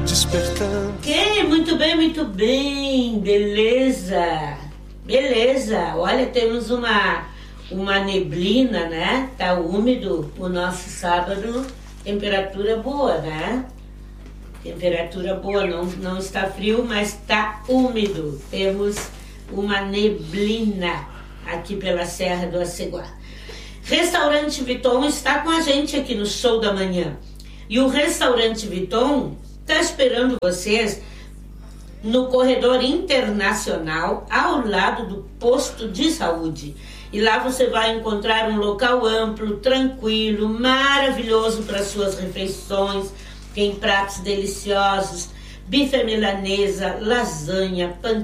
despertando. Ok, muito bem, beleza. Olha, temos uma neblina, né? Tá úmido o nosso sábado, temperatura boa, né? Temperatura boa, não está frio, mas está úmido. Temos uma neblina aqui pela Serra do Aceguá. Restaurante Viton está com a gente aqui no Show da Manhã. E o Restaurante Viton está esperando vocês no corredor internacional, ao lado do posto de saúde. E lá você vai encontrar um local amplo, tranquilo, maravilhoso para suas refeições. Tem pratos deliciosos, bife à milanesa, lasanha,